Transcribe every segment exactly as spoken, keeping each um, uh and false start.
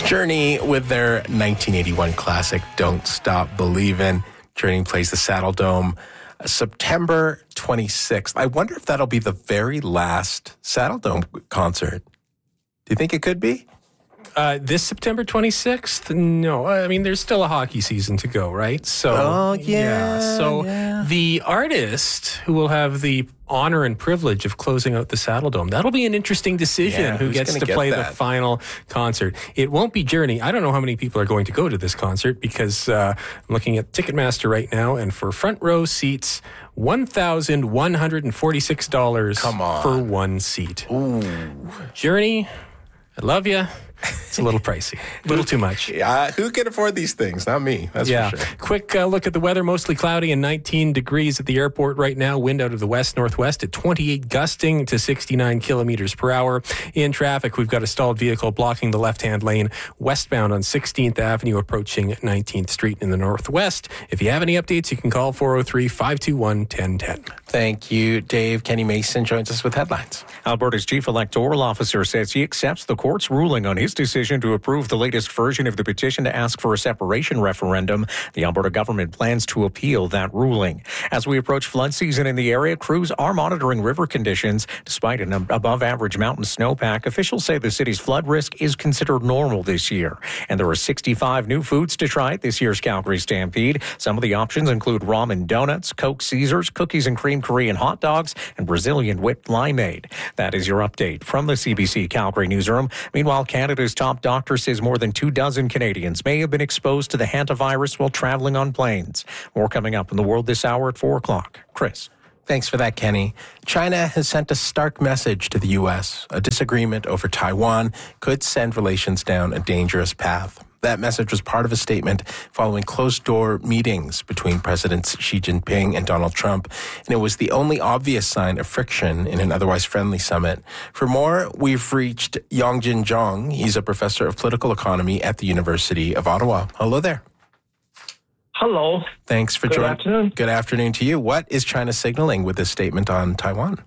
Journey with their nineteen eighty-one classic, Don't Stop Believin'. Journey plays the Saddle Dome uh, September twenty-sixth. I wonder if that'll be the very last Saddle Dome concert. Do you think it could be? Uh, this September twenty-sixth? No. I mean, there's still a hockey season to go, right? So, oh, yeah. yeah. So yeah. the artist who will have the honor and privilege of closing out the Saddle Dome, that'll be an interesting decision yeah, who gets to get play that? the final concert. It won't be Journey. I don't know how many people are going to go to this concert because uh, I'm looking at Ticketmaster right now, and for front row seats, one thousand one hundred forty-six dollars Come on. for one seat. Ooh. Journey, I love you. It's a little pricey, a little too much. Yeah, who can afford these things? Not me, that's yeah. for sure. Quick uh, look at the weather. Mostly cloudy and nineteen degrees at the airport right now. Wind out of the west-northwest at twenty-eight, gusting to sixty-nine kilometers per hour. In traffic, we've got a stalled vehicle blocking the left-hand lane westbound on sixteenth Avenue approaching nineteenth Street in the northwest. If you have any updates, you can call four oh three, five two one, one oh one oh. Thank you, Dave. Kenny Mason joins us with headlines. Alberta's chief electoral officer says he accepts the court's ruling on his decision to approve the latest version of the petition to ask for a separation referendum. The Alberta government plans to appeal that ruling. As we approach flood season in the area, crews are monitoring river conditions. Despite an above-average mountain snowpack, officials say the city's flood risk is considered normal this year. And there are sixty-five new foods to try at this year's Calgary Stampede. Some of the options include ramen donuts, Coke Caesars, cookies and cream Korean hot dogs, and Brazilian whipped limeade. That is your update from the C B C Calgary newsroom. Meanwhile, Canada's top doctor says more than two dozen Canadians may have been exposed to the hantavirus while traveling on planes. More coming up in the world this hour at four o'clock. Chris. Thanks for that, Kenny. China has sent a stark message to the U S. A disagreement over Taiwan could send relations down a dangerous path. That message was part of a statement following closed-door meetings between Presidents Xi Jinping and Donald Trump, and it was the only obvious sign of friction in an otherwise friendly summit. For more, we've reached Yongjin Zhang. He's a professor of political economy at the University of Ottawa. Hello there. Hello. Thanks for Good joining. afternoon. Good afternoon to you. What is China signaling with this statement on Taiwan?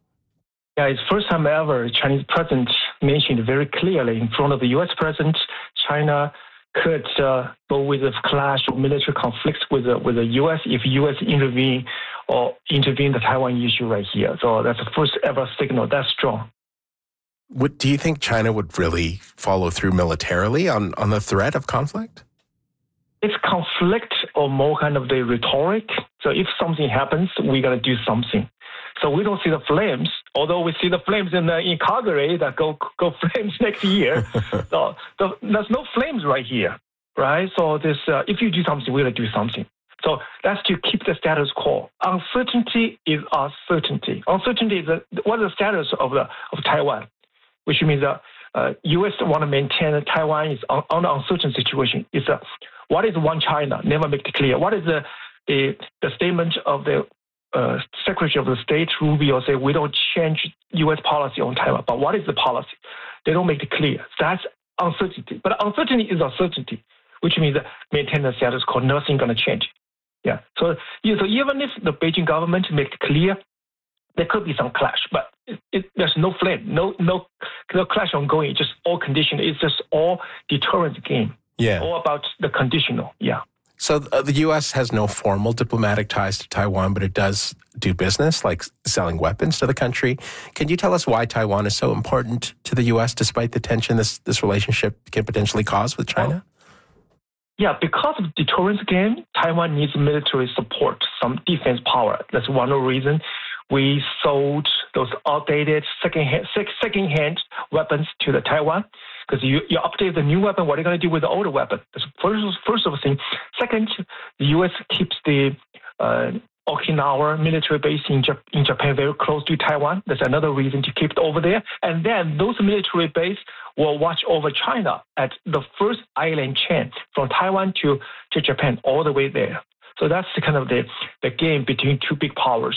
Yeah, it's the first time ever Chinese president mentioned very clearly in front of the U S president, China could uh, go with a clash or military conflicts with the, with the U S if U S intervene or intervene the Taiwan issue right here. So that's the first ever signal. That's strong. Would, do you think China would really follow through militarily on, on the threat of conflict? It's conflict or more kind of the rhetoric. So if something happens, we're going to do something. So we don't see the flames, although we see the flames in the, in Calgary that go go flames next year. so the, there's no flames right here, right? So this, uh, if you do something, we're going to do something. So that's to keep the status quo. Uncertainty is uncertainty. Uncertainty is the, what is the status of the of Taiwan, which means that uh, U S want to maintain Taiwan is on, on an uncertain situation. It's a, what is one China? Never make it clear. What is the the, the statement of the Uh, Secretary of the State, Rubio, say we don't change U S policy on Taiwan. But what is the policy? They don't make it clear. That's uncertainty. But uncertainty is uncertainty, which means that maintain the status quo, nothing going to change. Yeah. So, yeah, so even if the Beijing government make it clear, there could be some clash, but it, it, there's no flame, no no no clash ongoing. It's just all conditional. It's just all deterrence game. Yeah. All about the conditional. Yeah. So uh, the U S has no formal diplomatic ties to Taiwan, but it does do business, like selling weapons to the country. Can you tell us why Taiwan is so important to the U S, despite the tension this, this relationship can potentially cause with China? Well, yeah, because of deterrence game, Taiwan needs military support, some defense power. That's one of the reasons we sold those outdated second-hand, second-hand weapons to the Taiwan. Because you, you update the new weapon, what are you going to do with the older weapon? That's first, first of the thing. Second, the U S keeps the uh, Okinawa military base in, Jap- in Japan very close to Taiwan. That's another reason to keep it over there. And then those military bases will watch over China at the first island chain from Taiwan to, to Japan, all the way there. So that's the kind of the, the game between two big powers.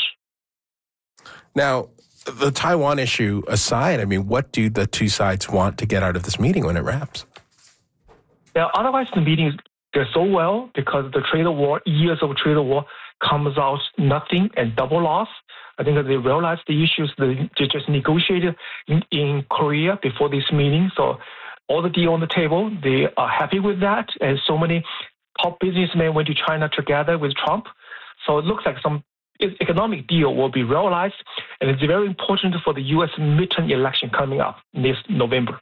Now, the Taiwan issue aside, I mean, what do the two sides want to get out of this meeting when it wraps? Yeah, otherwise the meetings go so well because the trade war, years of trade war, comes out nothing and double loss. I think that they realized the issues that they just negotiated in, in Korea before this meeting. So all the deal on the table. They are happy with that. And so many top businessmen went to China together with Trump. So it looks like some economic deal will be realized. And it's very important for the U S midterm election coming up this November.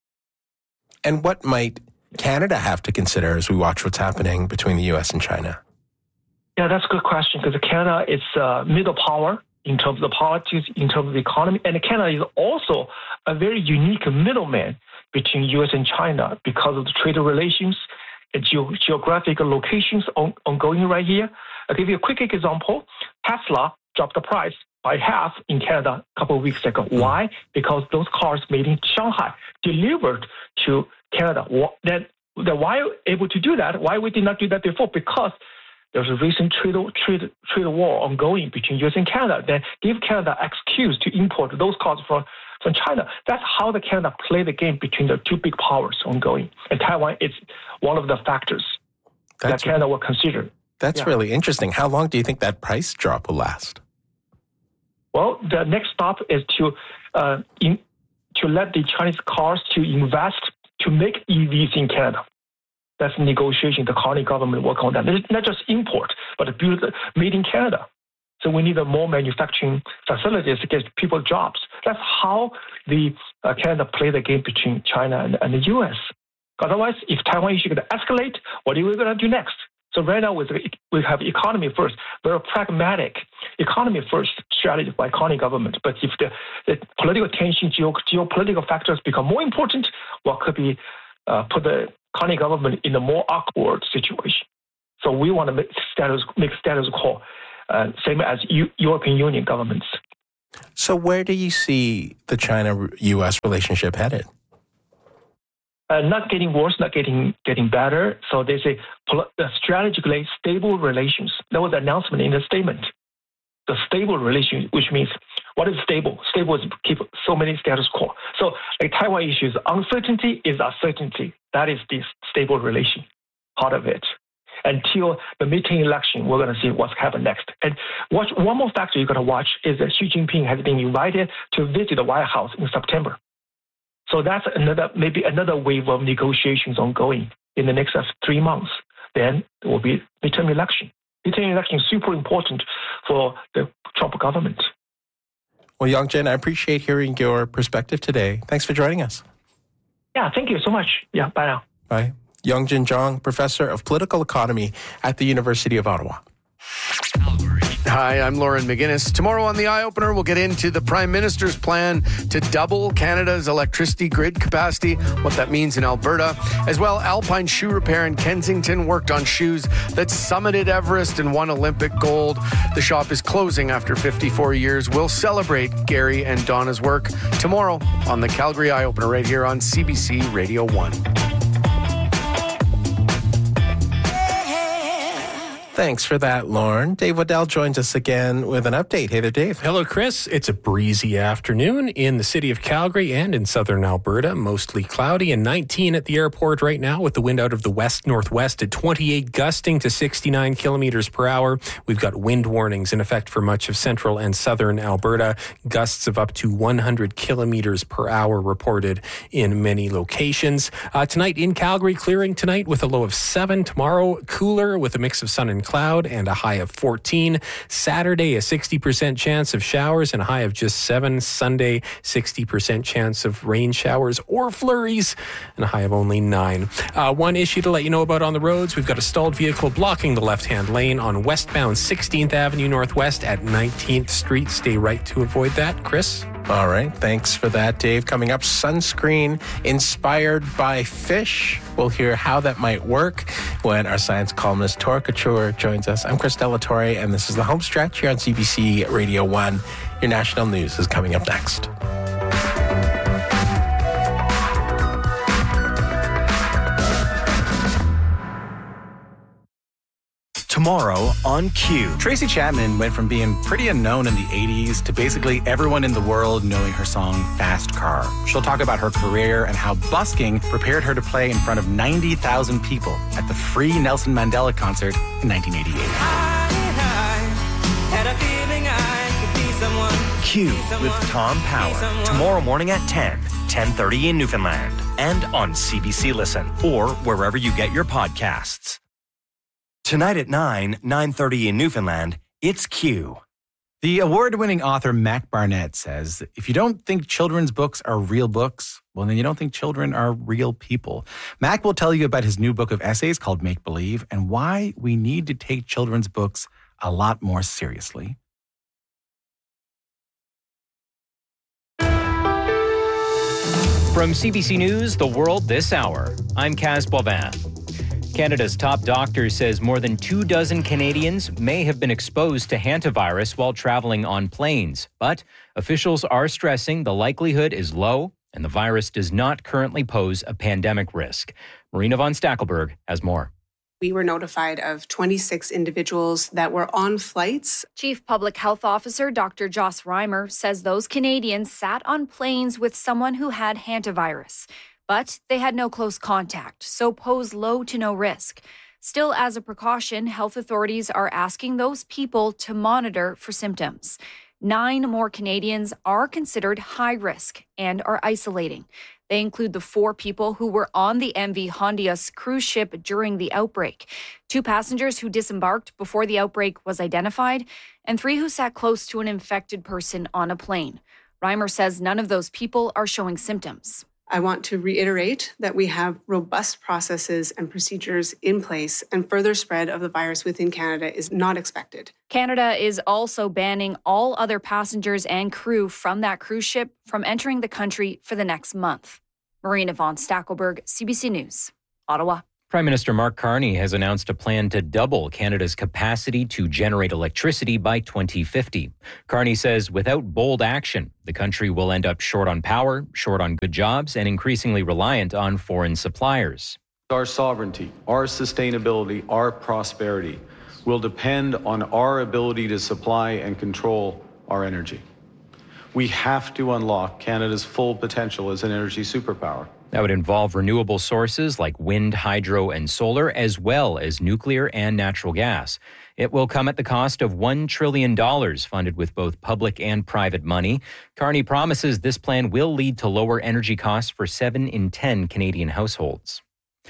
And what might Canada have to consider as we watch what's happening between the U S and China? Yeah, that's a good question, because Canada is a middle power in terms of the politics, in terms of the economy. And Canada is also a very unique middleman between U S and China because of the trade relations and ge- geographic locations on, ongoing right here. I'll give you a quick example. Tesla dropped the price by half in Canada a couple of weeks ago. Why? Because those cars made in Shanghai delivered to Canada. Then, then why able to do that? Why we did not do that before? Because there's a recent trade, trade, trade war ongoing between U S and Canada that give Canada excuse to import those cars from, from China. That's how the Canada play the game between the two big powers ongoing. And Taiwan is one of the factors That's that Canada will consider. That's yeah. really interesting. How long do you think that price drop will last? Well, the next stop is to uh, in, to let the Chinese cars to invest to make E Vs in Canada. That's negotiation. The Carney government work on that. It's not just import, but build made in Canada. So we need a more manufacturing facilities to get people jobs. That's how the uh, Canada play the game between China and, and the U S. Otherwise, if Taiwan issue going to escalate, what are we going to do next? So right now, we have economy first, very pragmatic economy first strategy by Carney government. But if the, the political tension, geo, geopolitical factors become more important, what could be uh, put the Carney government in a more awkward situation. So we want to make status, make status quo, uh, same as U- European Union governments. So where do you see the China-U S relationship headed? Uh, not getting worse, not getting getting better. So they say pol- uh, strategically stable relations. That was the announcement in the statement. The stable relation, which means what is stable? Stable is keep so many status quo. So like Taiwan issues, uncertainty is uncertainty. That is the stable relation part of it. Until the midterm election, we're going to see what's happened next. And watch, one more factor you're going to watch is that Xi Jinping has been invited to visit the White House in September. So that's another maybe another wave of negotiations ongoing in the next three months. Then there will be midterm election. Midterm election is super important for the Trump government. Well, Yongjin, I appreciate hearing your perspective today. Thanks for joining us. Yeah, thank you so much. Yeah, bye now. Bye. Yongjin Zhang, professor of political economy at the University of Ottawa. Hi, I'm Lauren McGinnis. Tomorrow on the Eye Opener, we'll get into the Prime Minister's plan to double Canada's electricity grid capacity, what that means in Alberta. As well, Alpine Shoe Repair in Kensington worked on shoes that summited Everest and won Olympic gold. The shop is closing after fifty-four years. We'll celebrate Gary and Donna's work tomorrow on the Calgary Eye Opener right here on C B C Radio one. Thanks for that, Lauren. Dave Waddell joins us again with an update. Hey there, Dave. Hello, Chris. It's a breezy afternoon in the city of Calgary and in southern Alberta. Mostly cloudy and nineteen at the airport right now with the wind out of the west-northwest at twenty-eight, gusting to sixty-nine kilometers per hour. We've got wind warnings in effect for much of central and southern Alberta. Gusts of up to one hundred kilometers per hour reported in many locations. Uh, tonight in Calgary, clearing tonight with a low of seven. Tomorrow, cooler with a mix of sun and cloud and a high of fourteen. Saturday, a sixty percent chance of showers and a high of just seven. Sunday, sixty percent chance of rain showers or flurries and a high of only nine. Uh, one issue to let you know about on the roads. We've got a stalled vehicle blocking the left-hand lane on westbound sixteenth Avenue Northwest at nineteenth Street. Stay right to avoid that. Chris? All right. Thanks for that, Dave. Coming up, sunscreen inspired by fish. We'll hear how that might work when our science columnist Tor Couture joins us. I'm Chris Delatorre, and this is the home stretch here on C B C Radio one. Your national news is coming up next. Tomorrow on Q. Tracy Chapman went from being pretty unknown in the eighties to basically everyone in the world knowing her song Fast Car. She'll talk about her career and how busking prepared her to play in front of ninety thousand people at the free Nelson Mandela concert in nineteen eighty-eight. I, I had a feeling I could be someone. Q with Tom Power. Tomorrow morning at ten. ten thirty in Newfoundland and on C B C Listen or wherever you get your podcasts. Tonight at nine, nine thirty in Newfoundland, it's Q. The award-winning author Mac Barnett says, if you don't think children's books are real books, well, then you don't think children are real people. Mac will tell you about his new book of essays called Make Believe and why we need to take children's books a lot more seriously. From C B C News, The World This Hour, I'm Kaz Boivin. Canada's top doctor says more than two dozen Canadians may have been exposed to hantavirus while traveling on planes. But officials are stressing the likelihood is low and the virus does not currently pose a pandemic risk. Marina von Stackelberg has more. We were notified of twenty-six individuals that were on flights. Chief Public Health Officer Doctor Joss Reimer says those Canadians sat on planes with someone who had hantavirus, but they had no close contact, so pose low to no risk. Still, as a precaution, health authorities are asking those people to monitor for symptoms. Nine more Canadians are considered high risk and are isolating. They include the four people who were on the M V Hondias cruise ship during the outbreak, two passengers who disembarked before the outbreak was identified, and three who sat close to an infected person on a plane. Reimer says none of those people are showing symptoms. I want to reiterate that we have robust processes and procedures in place, and further spread of the virus within Canada is not expected. Canada is also banning all other passengers and crew from that cruise ship from entering the country for the next month. Marina von Stackelberg, C B C News, Ottawa. Prime Minister Mark Carney has announced a plan to double Canada's capacity to generate electricity by twenty fifty. Carney says without bold action, the country will end up short on power, short on good jobs, and increasingly reliant on foreign suppliers. Our sovereignty, our sustainability, our prosperity will depend on our ability to supply and control our energy. We have to unlock Canada's full potential as an energy superpower. That would involve renewable sources like wind, hydro, and solar, as well as nuclear and natural gas. It will come at the cost of one trillion dollars, funded with both public and private money. Carney promises this plan will lead to lower energy costs for seven in ten Canadian households.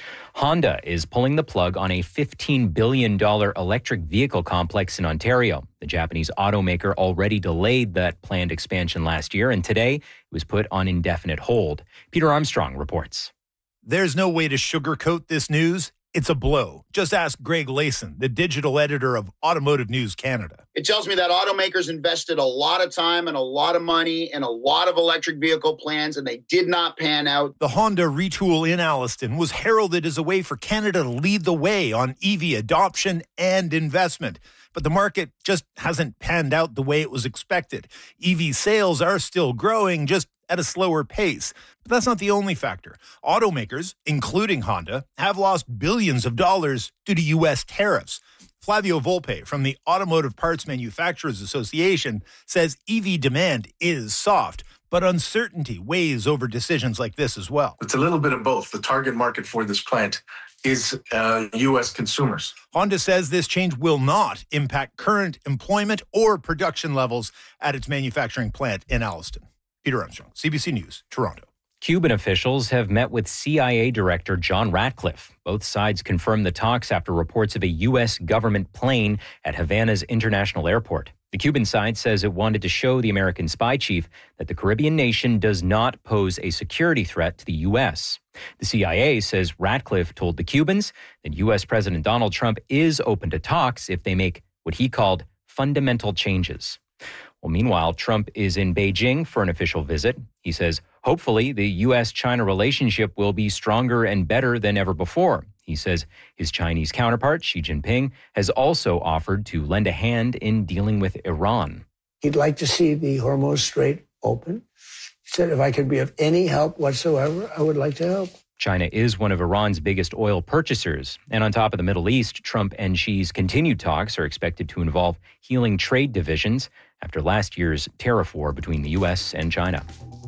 Honda is pulling the plug on a fifteen billion dollars electric vehicle complex in Ontario. The Japanese automaker already delayed that planned expansion last year, and today it was put on indefinite hold. Peter Armstrong reports. There's no way to sugarcoat this news. It's a blow. Just ask Greg Layson, the digital editor of Automotive News Canada. It tells me that automakers invested a lot of time and a lot of money in a lot of electric vehicle plans, and they did not pan out. The Honda retool in Alliston was heralded as a way for Canada to lead the way on E V adoption and investment. But the market just hasn't panned out the way it was expected. E V sales are still growing, just at a slower pace. But that's not the only factor. Automakers, including Honda, have lost billions of dollars due to U S tariffs. Flavio Volpe from the Automotive Parts Manufacturers Association says E V demand is soft, but uncertainty weighs over decisions like this as well. It's a little bit of both. The target market for this plant is uh, U S consumers. Honda says this change will not impact current employment or production levels at its manufacturing plant in Alliston. Peter Armstrong, C B C News, Toronto. Cuban officials have met with C I A Director John Ratcliffe. Both sides confirmed the talks after reports of a U S government plane at Havana's International Airport. The Cuban side says it wanted to show the American spy chief that the Caribbean nation does not pose a security threat to the U S. The C I A says Ratcliffe told the Cubans that U S President Donald Trump is open to talks if they make what he called fundamental changes. Well, meanwhile, Trump is in Beijing for an official visit. He says, hopefully, the U S China relationship will be stronger and better than ever before. He says his Chinese counterpart, Xi Jinping, has also offered to lend a hand in dealing with Iran. He'd like to see the Hormuz Strait open. He said, if I could be of any help whatsoever, I would like to help. China is one of Iran's biggest oil purchasers. And on top of the Middle East, Trump and Xi's continued talks are expected to involve healing trade divisions after last year's tariff war between the U S and China.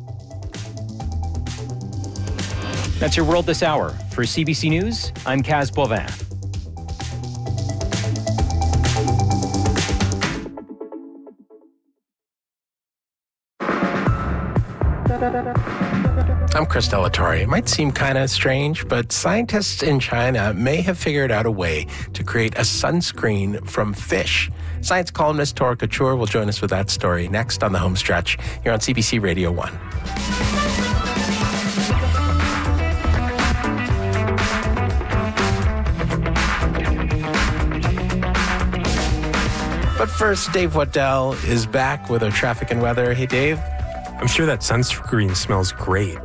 That's your World This Hour. For C B C News, I'm Kaz Boivin. I'm Chris Delatorre. It might seem kind of strange, but scientists in China may have figured out a way to create a sunscreen from fish. Science columnist Tora Couture will join us with that story next on The Home Stretch here on C B C Radio one. But first, Dave Waddell is back with our traffic and weather. Hey, Dave. I'm sure that sunscreen smells great.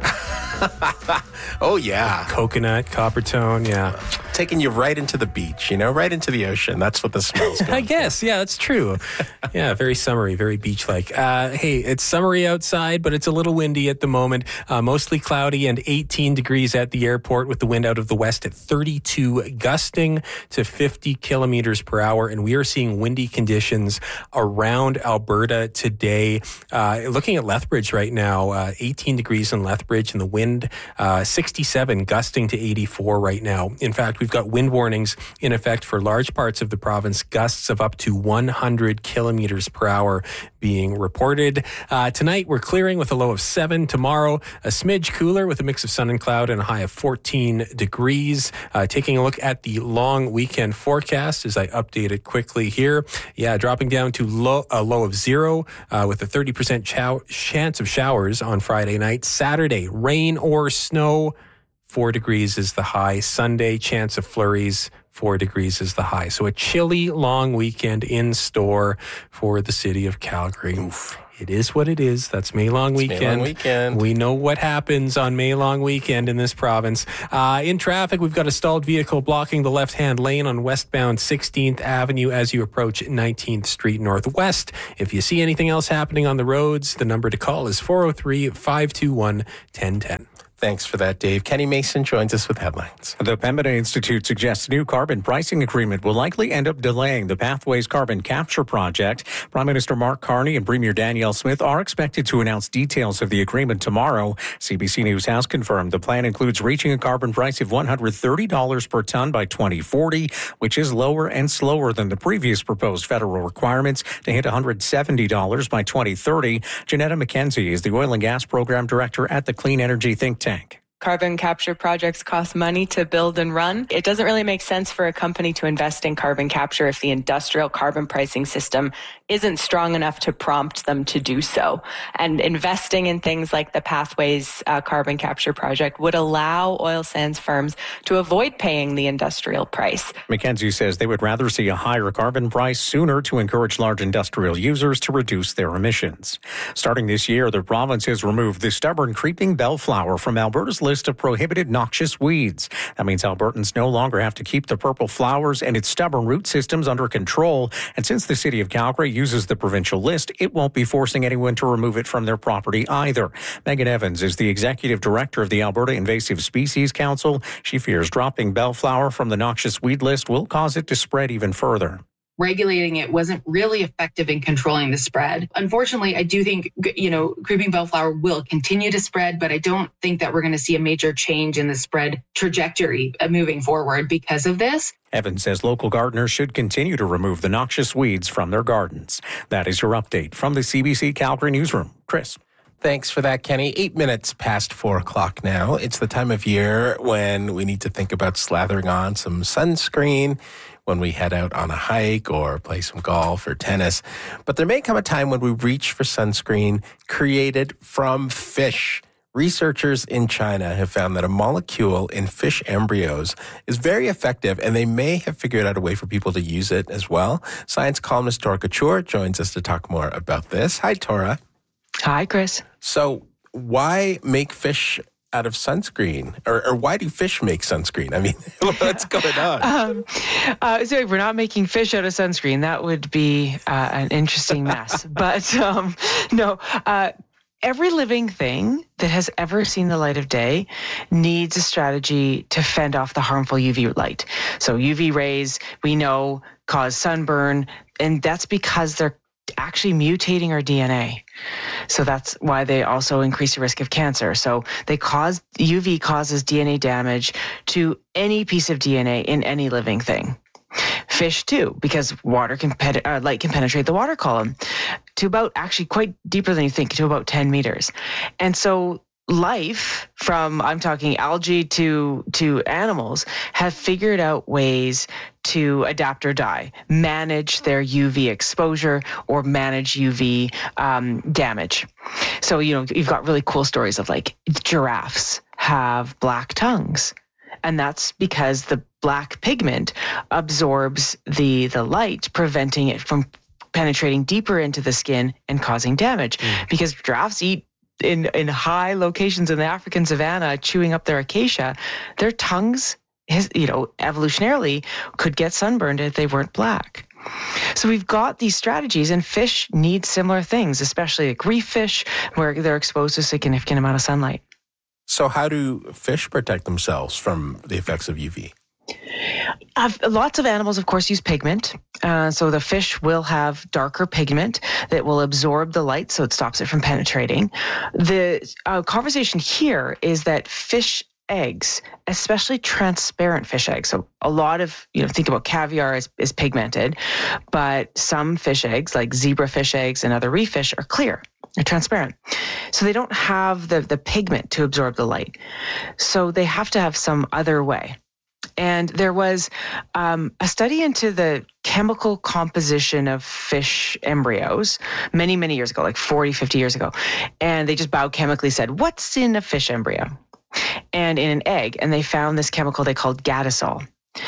Oh, yeah. Coconut, copper tone, yeah. Taking you right into the beach, you know, right into the ocean. That's what the smell's going I guess, yeah, that's true. Yeah, very summery, very beach-like. Uh, hey, it's summery outside, but it's a little windy at the moment. Uh, mostly cloudy and eighteen degrees at the airport with the wind out of the west at thirty-two, gusting to fifty kilometers per hour. And we are seeing windy conditions around Alberta today. Uh, looking at Lethbridge right now, uh, eighteen degrees in Lethbridge and the wind uh, sixty-seven, gusting to eighty-four right now. In fact, we've got wind warnings in effect for large parts of the province, gusts of up to one hundred kilometers per hour being reported. Uh, tonight, we're clearing with a low of seven. Tomorrow, a smidge cooler with a mix of sun and cloud and a high of fourteen degrees. Uh, taking a look at the long weekend forecast as I update it quickly here. Yeah, dropping down to low, a low of zero uh, with a thirty percent chow- chance of showers on Friday night. Saturday, rain or snow. Four degrees is the high. Sunday, chance of flurries. Four degrees is the high. So a chilly long weekend in store for the city of Calgary. Oof. It is what it is. That's May Long it's Weekend. May Long Weekend. We know what happens on May Long Weekend in this province. Uh, in traffic, we've got a stalled vehicle blocking the left-hand lane on westbound sixteenth Avenue as you approach nineteenth Street Northwest. If you see anything else happening on the roads, the number to call is four oh three, five two one, one oh one oh. Thanks for that, Dave. Kenny Mason joins us with headlines. The Pembina Institute suggests a new carbon pricing agreement will likely end up delaying the Pathways carbon capture project. Prime Minister Mark Carney and Premier Danielle Smith are expected to announce details of the agreement tomorrow. C B C News has confirmed the plan includes reaching a carbon price of one hundred thirty dollars per ton by twenty forty, which is lower and slower than the previous proposed federal requirements to hit one hundred seventy dollars by twenty thirty. Janetta McKenzie is the Oil and Gas Program Director at the Clean Energy Think Tank. Carbon capture projects cost money to build and run. It doesn't really make sense for a company to invest in carbon capture if the industrial carbon pricing system isn't strong enough to prompt them to do so. And investing in things like the Pathways uh, carbon capture project would allow oil sands firms to avoid paying the industrial price. McKenzie says they would rather see a higher carbon price sooner to encourage large industrial users to reduce their emissions. Starting this year, the province has removed the stubborn creeping bellflower from Alberta's list of prohibited noxious weeds. That means Albertans no longer have to keep the purple flowers and its stubborn root systems under control. And since the city of Calgary uses the provincial list, it won't be forcing anyone to remove it from their property either. Megan Evans is the executive director of the Alberta Invasive Species Council. She fears dropping bellflower from the noxious weed list will cause it to spread even further. Regulating it wasn't really effective in controlling the spread. Unfortunately, I do think, you know, creeping bellflower will continue to spread, but I don't think that we're going to see a major change in the spread trajectory moving forward because of this. Evans says local gardeners should continue to remove the noxious weeds from their gardens. That is your update from the C B C Calgary Newsroom. Chris. Thanks for that, Kenny. Eight minutes past four o'clock now. It's the time of year when we need to think about slathering on some sunscreen when we head out on a hike or play some golf or tennis. But there may come a time when we reach for sunscreen created from fish. Researchers in China have found that a molecule in fish embryos is very effective, and they may have figured out a way for people to use it as well. Science columnist Tora Couture joins us to talk more about this. Hi, Tora. Hi, Chris. So why make fish out of sunscreen? Or, or why do fish make sunscreen? I mean, what's going on? Um, uh, so we're not making fish out of sunscreen. That would be uh, an interesting mess. But um, no, uh, every living thing that has ever seen the light of day needs a strategy to fend off the harmful U V light. So U V rays, we know, cause sunburn, and that's because they're actually mutating our D N A. So that's why they also increase the risk of cancer. So they cause, U V causes D N A damage to any piece of D N A in any living thing. Fish too, because water can uh, light can penetrate the water column to about, actually quite deeper than you think, to about ten meters. And so life, from I'm talking algae to to animals, have figured out ways to adapt or die, manage their U V exposure or manage U V um, damage. So, you know, you've got really cool stories of like giraffes have black tongues. And that's because the black pigment absorbs the, the light, preventing it from penetrating deeper into the skin and causing damage. Mm. Because giraffes eat in, in high locations in the African savanna, chewing up their acacia, their tongues, his, you know, evolutionarily could get sunburned if they weren't black. So we've got these strategies, and fish need similar things, especially like reef fish, where they're exposed to a significant amount of sunlight. So how do fish protect themselves from the effects of U V? Uh, lots of animals, of course, use pigment. Uh, so the fish will have darker pigment that will absorb the light, so it stops it from penetrating. The uh, conversation here is that fish eggs, especially transparent fish eggs. So a lot of, you know, think about caviar as, as pigmented, but some fish eggs, like zebrafish eggs and other reef fish, are clear. They're transparent. So they don't have the, the pigment to absorb the light. So they have to have some other way. And there was um, a study into the chemical composition of fish embryos many, many years ago, like forty, fifty years ago. And they just biochemically said, what's in a fish embryo? And in an egg, and they found this chemical they called gadisol.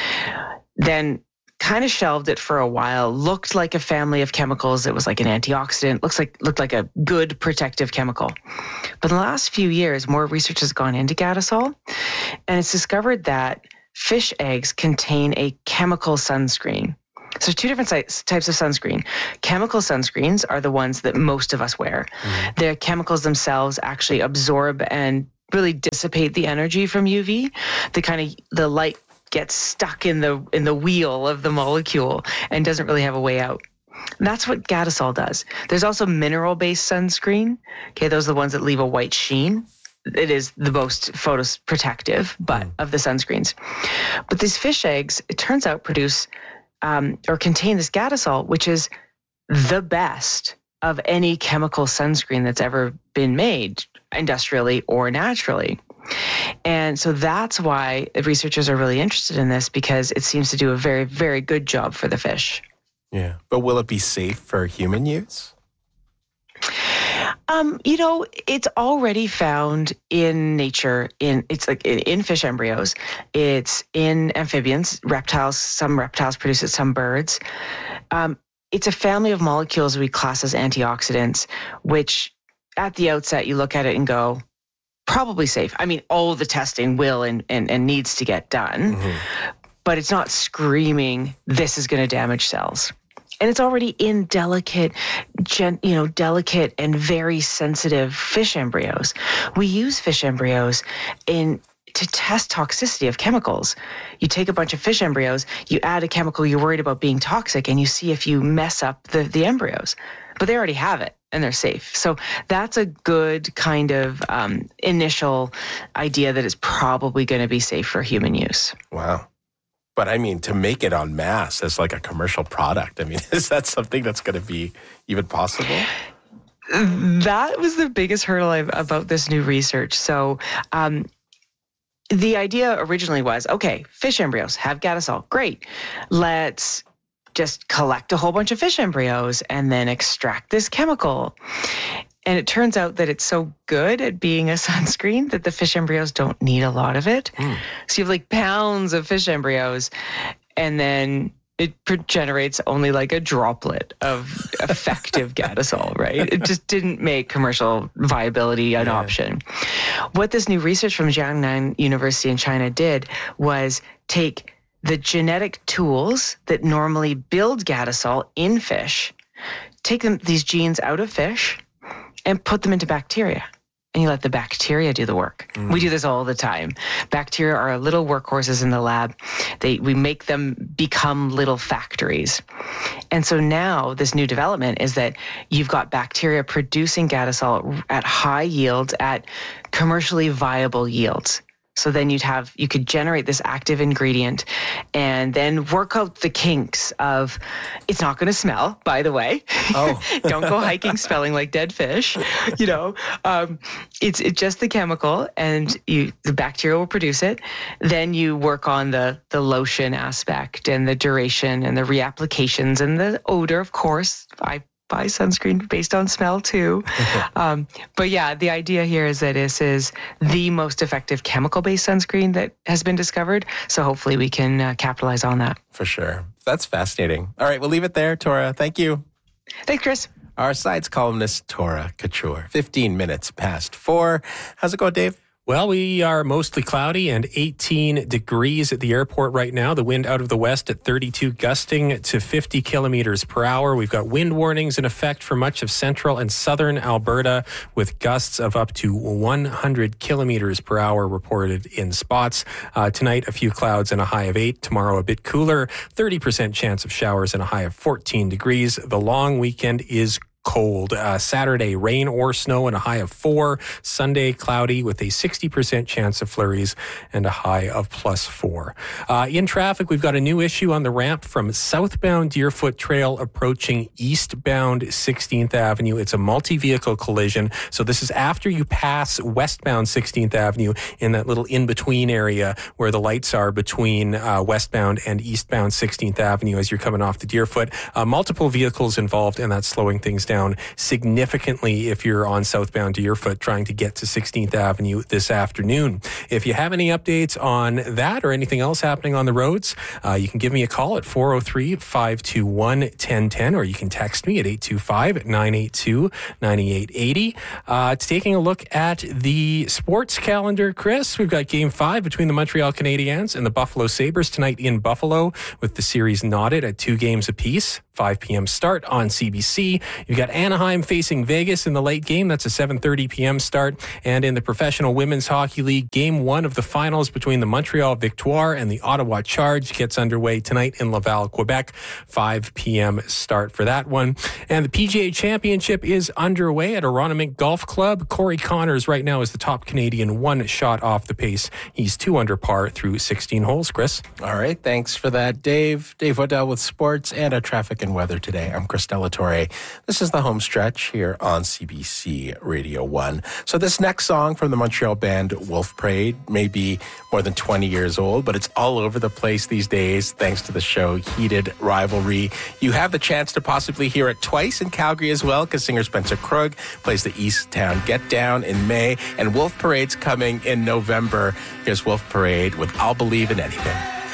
Then kind of shelved it for a while, looked like a family of chemicals. It was like an antioxidant, looks like looked like a good protective chemical. But in the last few years, more research has gone into gadisol, and it's discovered that fish eggs contain a chemical sunscreen. So two different types of sunscreen. Chemical sunscreens are the ones that most of us wear. Mm-hmm. The chemicals themselves actually absorb and really dissipate the energy from U V. The kind of the light gets stuck in the in the wheel of the molecule and doesn't really have a way out. And that's what gadisol does. There's also mineral-based sunscreen. Okay, those are the ones that leave a white sheen. It is the most photoprotective but mm. of the sunscreens. But these fish eggs, it turns out, produce um, or contain this gadisol, which is the best of any chemical sunscreen that's ever been made, industrially or naturally. And so that's why researchers are really interested in this, because it seems to do a very, very good job for the fish. Yeah. But will it be safe for human use? Um, you know, it's already found in nature. In it's like in, in fish embryos. It's in amphibians, reptiles. Some reptiles produce it. Some birds. Um, it's a family of molecules we class as antioxidants, which at the outset you look at it and go, probably safe. I mean, all the testing will and, and, and needs to get done, mm-hmm. but it's not screaming, this is going to damage cells. And it's already in delicate, gen, you know, delicate and very sensitive fish embryos. We use fish embryos in to test toxicity of chemicals. You take a bunch of fish embryos, you add a chemical you're worried about being toxic, and you see if you mess up the, the embryos. But they already have it, and they're safe. So that's a good kind of um, initial idea that it's probably going to be safe for human use. Wow. But I mean, to make it en masse as like a commercial product, I mean, is that something that's going to be even possible? That was the biggest hurdle I've, about this new research. So um, the idea originally was, okay, fish embryos have gadisol. Great. Let's just collect a whole bunch of fish embryos and then extract this chemical. And it turns out that it's so good at being a sunscreen that the fish embryos don't need a lot of it. Mm. So you have like pounds of fish embryos, and then it generates only like a droplet of effective gadisol, right? It just didn't make commercial viability an yeah. option. What this new research from Jiangnan University in China did was take the genetic tools that normally build gadisol in fish, take them these genes out of fish, and put them into bacteria. And you let the bacteria do the work. Mm. We do this all the time. Bacteria are little workhorses in the lab. They we make them become little factories. And so now this new development is that you've got bacteria producing gadisol at high yields, at commercially viable yields. So then you'd have, you could generate this active ingredient and then work out the kinks of, it's not going to smell, by the way. Oh. Don't go hiking smelling like dead fish. You know, um, it's, it's just the chemical, and you, the bacteria will produce it. Then you work on the, the lotion aspect and the duration and the reapplications and the odor, of course. I buy sunscreen based on smell too. um, but yeah, the idea here is that this is the most effective chemical-based sunscreen that has been discovered. So hopefully we can uh, capitalize on that. For sure. That's fascinating. All right, we'll leave it there, Tora. Thank you. Thanks, Chris. Our science columnist, Tora Couture. fifteen minutes past four. How's it going, Dave? Well, we are mostly cloudy and eighteen degrees at the airport right now. The wind out of the west at thirty-two, gusting to fifty kilometers per hour. We've got wind warnings in effect for much of central and southern Alberta, with gusts of up to one hundred kilometers per hour reported in spots. Uh, tonight, a few clouds and a high of eight. Tomorrow, a bit cooler, thirty percent chance of showers and a high of fourteen degrees. The long weekend is cold. Uh, Saturday, rain or snow and a high of four. Sunday, cloudy with a sixty percent chance of flurries and a high of plus four. Uh, in traffic, we've got a new issue on the ramp from southbound Deerfoot Trail approaching eastbound sixteenth Avenue. It's a multi-vehicle collision. So this is after you pass westbound sixteenth Avenue in that little in-between area where the lights are between uh, westbound and eastbound sixteenth Avenue as you're coming off the Deerfoot. Uh, multiple vehicles involved, and that's slowing things down significantly if you're on southbound Deerfoot trying to get to sixteenth Avenue this afternoon. If you have any updates on that or anything else happening on the roads, uh, you can give me a call at four oh three, five two one, one oh one oh, or you can text me at eight two five, nine eight two, nine eight eight oh. Uh, taking a look at the sports calendar, Chris, we've got game five between the Montreal Canadiens and the Buffalo Sabres tonight in Buffalo, with the series knotted at two games apiece. five p.m. start on C B C. You've got Anaheim facing Vegas in the late game. That's a seven thirty p.m. start. And in the Professional Women's Hockey League, game one of the finals between the Montreal Victoire and the Ottawa Charge gets underway tonight in Laval, Quebec. five p.m. start for that one. And the P G A Championship is underway at Aronimink Golf Club. Corey Connors right now is the top Canadian, one shot off the pace. He's two under par through sixteen holes, Chris. All right, thanks for that, Dave. Dave Waddell with sports and a traffic and weather today. I'm Chris Delatorre. This is the home stretch here on C B C Radio one. So this next song from the Montreal band Wolf Parade may be more than twenty years old, but it's all over the place these days thanks to the show Heated Rivalry. You have the chance to possibly hear it twice in Calgary as well, because singer Spencer Krug plays the East Town Get Down in May, and Wolf Parade's coming in November. Here's Wolf Parade with I'll Believe in Anything.